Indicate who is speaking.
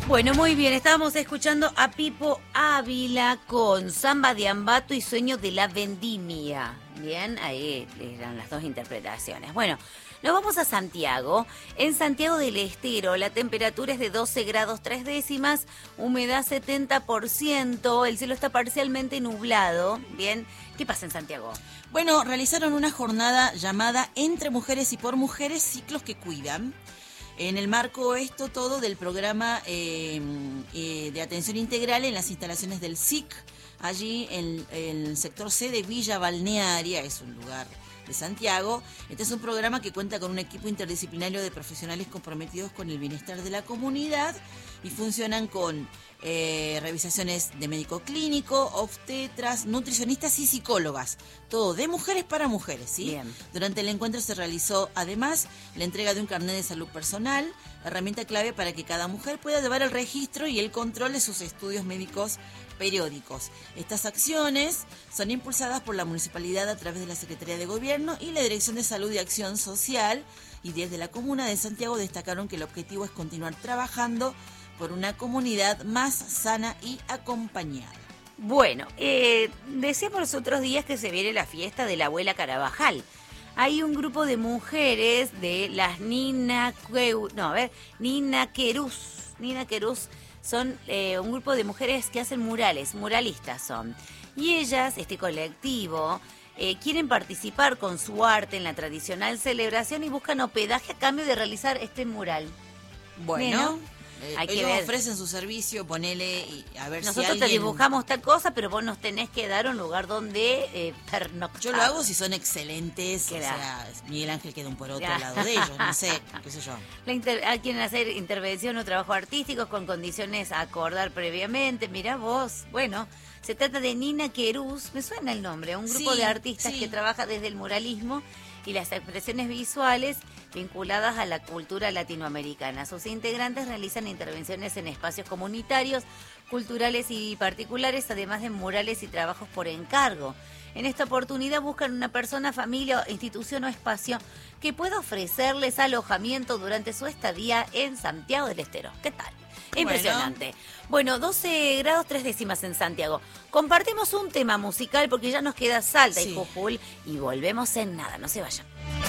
Speaker 1: Bueno, muy bien, estábamos escuchando a Pipo Ávila con Samba de Ambato y Sueño de la Vendimia. Bien, ahí eran las dos interpretaciones. Bueno, nos vamos a Santiago. En Santiago del Estero la temperatura es de 12 grados 3 décimas, humedad 70%, el cielo está parcialmente nublado. Bien, ¿qué pasa en Santiago?
Speaker 2: Bueno, realizaron una jornada llamada Entre Mujeres y por Mujeres, ciclos que cuidan. En el marco esto todo del programa de atención integral en las instalaciones del SIC, allí en el sector C de Villa Balnearia, es un lugar de Santiago. Este es un programa que cuenta con un equipo interdisciplinario de profesionales comprometidos con el bienestar de la comunidad y funcionan con revisaciones de médico clínico, obstetras, nutricionistas y psicólogas. Todo de mujeres para mujeres, ¿sí?
Speaker 1: Bien.
Speaker 2: Durante el encuentro se realizó además la entrega de un carnet de salud personal, herramienta clave para que cada mujer pueda llevar el registro y el control de sus estudios médicos periódicos. Estas acciones son impulsadas por la municipalidad a través de la Secretaría de Gobierno y la Dirección de Salud y Acción Social, y desde la Comuna de Santiago destacaron que el objetivo es continuar trabajando por una comunidad más sana y acompañada.
Speaker 1: Bueno, decíamos los otros días que se viene la fiesta de la abuela Carabajal. Hay un grupo de mujeres de las Nina Querús. Son un grupo de mujeres que hacen murales, muralistas son. Y ellas, este colectivo, quieren participar con su arte en la tradicional celebración y buscan hospedaje a cambio de realizar este mural.
Speaker 2: Bueno,
Speaker 1: hay que
Speaker 2: ellos
Speaker 1: ver.
Speaker 2: Ofrecen su servicio, ponele y a ver
Speaker 1: Nosotros
Speaker 2: si alguien...
Speaker 1: te dibujamos tal cosa, pero vos nos tenés que dar un lugar donde pernoctar.
Speaker 2: Yo lo hago si son excelentes,
Speaker 1: Queda.
Speaker 2: o sea, Miguel Ángel queda un poroto
Speaker 1: Ya.
Speaker 2: al lado de ellos, no sé, qué sé yo.
Speaker 1: Quieren hacer intervención o trabajo artísticos con condiciones a acordar previamente. Mirá vos, bueno, se trata de Nina Querús, me suena el nombre, un grupo
Speaker 2: Sí,
Speaker 1: de artistas
Speaker 2: sí.
Speaker 1: que trabaja desde el muralismo y las expresiones visuales vinculadas a la cultura latinoamericana. Sus integrantes realizan intervenciones en espacios comunitarios, culturales y particulares, además de murales y trabajos por encargo. En esta oportunidad buscan una persona, familia, institución o espacio que pueda ofrecerles alojamiento durante su estadía en Santiago del Estero. ¿Qué tal? Impresionante. Bueno, 12 grados 3 décimas en Santiago. Compartimos un tema musical porque ya nos queda Salta y
Speaker 2: Sí.
Speaker 1: Jujuy y volvemos en nada. No se vayan.